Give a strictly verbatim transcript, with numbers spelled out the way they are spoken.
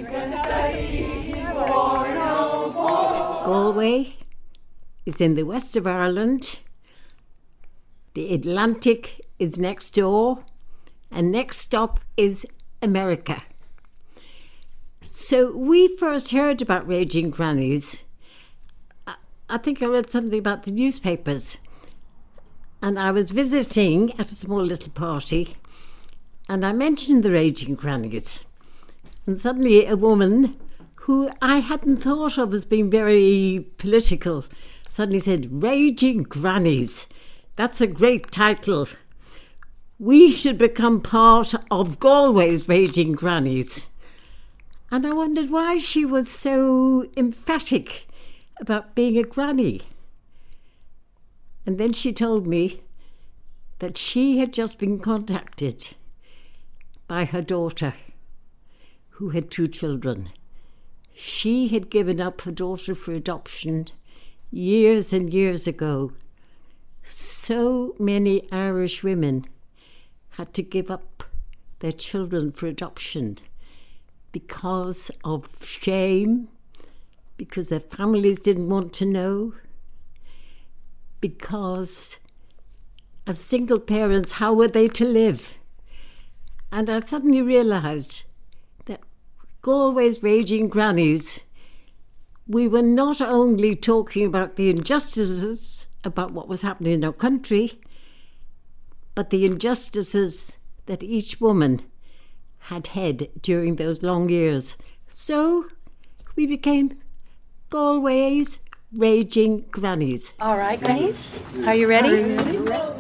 Galway is in the west of Ireland. The Atlantic is next door, and next stop is America. So we first heard about Raging Grannies. I think I read something about the newspapers, and I was visiting at a small little party, and I mentioned the Raging Grannies, and suddenly a woman who I hadn't thought of as being very political suddenly said, "Raging Grannies, that's a great title. We should become part of Galway's Raging Grannies." And I wondered why she was so emphatic about being a granny. And then she told me that she had just been contacted by her daughter, who had two children. She had given up her daughter for adoption years and years ago. So many Irish women had to give up their children for adoption because of shame, because their families didn't want to know, because as single parents, how were they to live? And I suddenly realised that Galway's Raging Grannies, we were not only talking about the injustices about what was happening in our country, but the injustices that each woman had had during those long years. So we became Galway's Raging Grannies. All right, Grannies, are you ready?